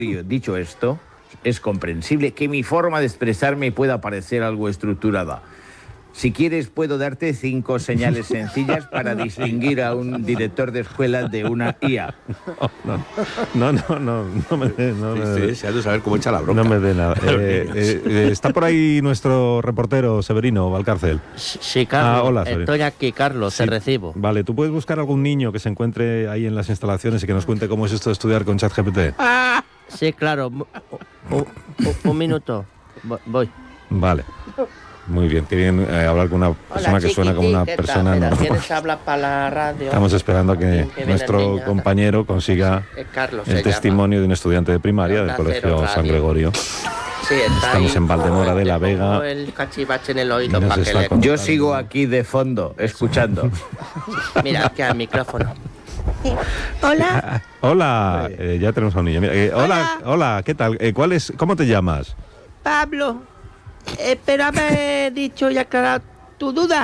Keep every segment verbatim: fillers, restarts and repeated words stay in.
Dicho esto, es comprensible que mi forma de expresarme pueda parecer algo estructurada. Si quieres, puedo darte cinco señales sencillas para distinguir a un director de escuela de una I A. No, no, no, no, no me dé. No sí, sí, deseando saber cómo echa la bronca. No me dé nada. Eh, eh, eh, está por ahí nuestro reportero Severino Valcárcel. Sí, Carlos. Ah, hola, Severino. Estoy aquí, Carlos, Sí. te recibo. Vale, ¿tú puedes buscar algún niño que se encuentre ahí en las instalaciones y que nos cuente cómo es esto de estudiar con ChatGPT? Sí, claro. Un, un- un minuto. Vo- Voy. Vale. Muy bien, qué bien eh, hablar con una persona que suena como una persona normal. normal. ¿Quieres hablar para la radio? Estamos esperando a que Que viene nuestro el niño. compañero consiga Eh, Carlos se el llama. testimonio de un estudiante de primaria del Onda Cero Colegio Radio. San Gregorio. Sí, está Estamos ahí. en Valdemora de la Le pongo Vega. el cachivache en el Y oído nos para que está le... contando. Yo sigo aquí de fondo, escuchando. Mira, aquí al micrófono. Hola, Hola, eh, ya tenemos a un niño. Mira, eh, hola, hola, ¿qué tal? Eh, ¿cuál es, ¿Cómo te llamas? Pablo. Espero haber dicho y aclarado tu duda.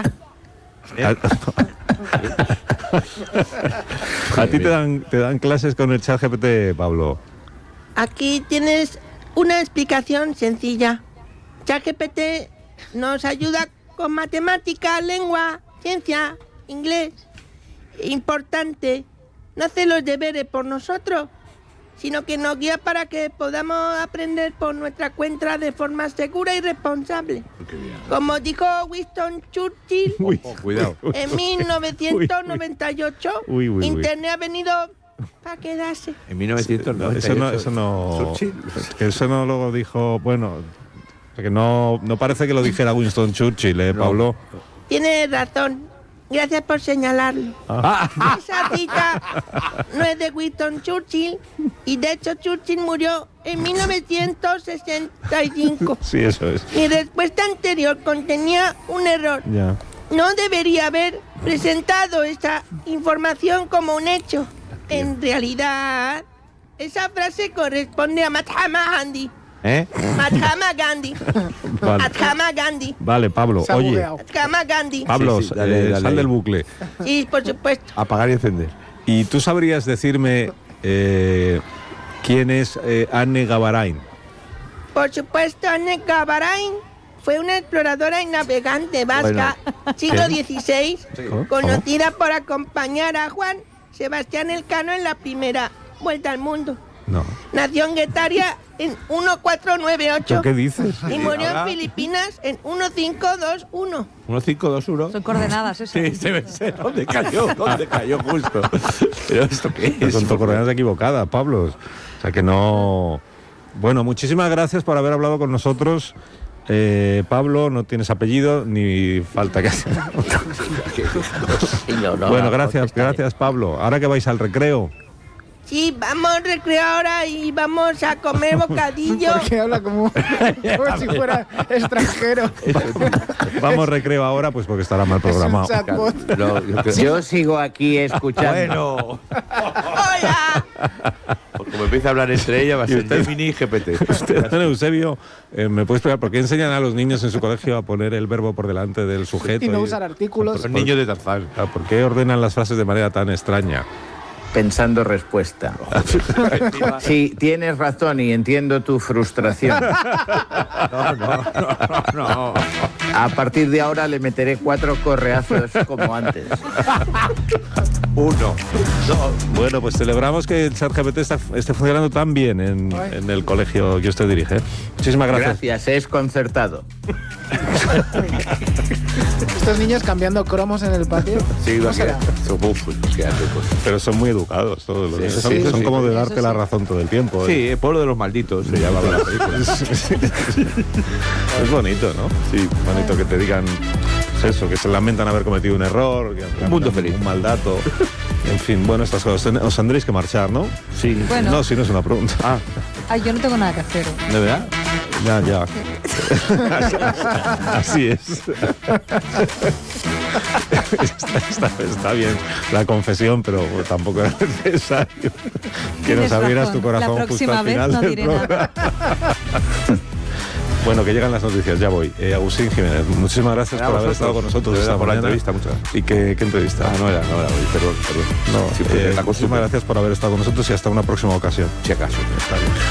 A ti te dan, te dan clases con el ChatGPT, Pablo. Aquí tienes una explicación sencilla. ChatGPT nos ayuda con matemática, lengua, ciencia, inglés. Importante, no hace los deberes por nosotros, sino que nos guía para que podamos aprender por nuestra cuenta de forma segura y responsable. Como dijo Winston Churchill Uy, Cuidado. en mil novecientos noventa y ocho, Uy, uy, uy. Internet ha venido para quedarse. En mil novecientos noventa y ocho. Eso no, eso no, Churchill. que eso no lo dijo, bueno, que no, no parece que lo dijera Winston Churchill, ¿eh, No. Pablo? Tienes razón. Gracias por señalarlo. Esa cita no es de Winston Churchill y de hecho Churchill murió en mil novecientos sesenta y cinco. Sí, eso es. Mi respuesta anterior contenía un error. Ya. No debería haber presentado esa información como un hecho. En realidad, esa frase corresponde a Mahatma Gandhi. ¿Eh? Mahatma Gandhi. Vale, Mahatma Gandhi. vale, Pablo, Se ha oye, bugueado. Mahatma Gandhi. Pablo, Sí, sí, dale, eh, dale sal ahí. del bucle. Sí, por supuesto. Apagar y encender. ¿Y tú sabrías decirme eh, quién es eh, Anne Gavarain? Por supuesto, Anne Gavarain fue una exploradora y navegante vasca, siglo dieciséis, ¿Cómo? conocida por acompañar a Juan Sebastián Elcano en la primera vuelta al mundo. No. Nació en Guetaria en mil cuatrocientos noventa y ocho ¿Qué dices? y murió Ahora- en Filipinas en mil quinientos veintiuno. uno cinco dos uno. Son coordenadas, eso. Sí, se ve sé dónde cayó, dónde cayó justo. Pero esto qué es. Con tu coordenadas equivocadas, Pablo. O sea que no. Bueno, muchísimas gracias por haber hablado con nosotros. Eh, Pablo, no tienes apellido ni falta que hacer. Sí, no, no, Bueno, no, gracias, contestaré. gracias, Pablo. Ahora que vais al recreo. Sí, vamos al recreo ahora y vamos a comer bocadillo. Porque habla como, como si fuera extranjero. Vamos al recreo ahora, pues porque estará mal Es un programado. chatbot. No, yo creo- Yo sigo aquí escuchando. Bueno, ¡Hola! pues como empieza a hablar entre ellas va a ¿Y ser usted? Gemini y G P T. Usted, don Eusebio, eh, ¿me puede explicar por qué enseñan a los niños en su colegio a poner el verbo por delante del sujeto? Y no usar artículos. Los niños de Tarzán. Ah, ¿por qué ordenan las frases de manera tan extraña? Pensando respuesta. Sí, tienes razón y entiendo tu frustración. No, no, no, no. A partir de ahora le meteré cuatro correazos como antes. Uno, dos. Bueno, pues celebramos que el ChatGPT está, esté funcionando tan bien en, en el colegio que usted dirige. Muchísimas gracias. Gracias, es concertado. Estos niños cambiando cromos en el patio. Sí, va ¿Cómo a será? quedar. Uf, pues, quédate, pues. Pero son muy educados todos los Sí, niños. sí, Son, eso son sí. como de Eso darte sí. la razón todo el tiempo. ¿eh? Sí, el pueblo de los malditos se llama la película. Es bonito, ¿no? Sí, bonito que te digan pues eso, que se lamentan haber cometido un error, que Un mundo han- feliz. un mal dato. En fin, bueno, estas cosas. Os tendréis que marchar, ¿no? Sí. Bueno. No, si no es una pregunta. Ah, Ay, yo no tengo nada que hacer. ¿de verdad? Ya, ya. Así es. está, está- está bien la confesión, pero tampoco es necesario que nos Tienes abrieras razón. tu corazón La justo próxima al vez final no del diré programa. Bueno, que llegan las noticias, ya voy. Eh, Agustín Jiménez, muchísimas gracias A por haber vosotros. estado con nosotros De esta verdad, por la mañana. entrevista, muchas gracias. ¿Y qué, qué entrevista? Ah, no era, no era hoy, perdón, perdón. No, Sí, pues, eh, la muchísimas costumbre. gracias por haber estado con nosotros y hasta una próxima ocasión. Si acaso. Está bien.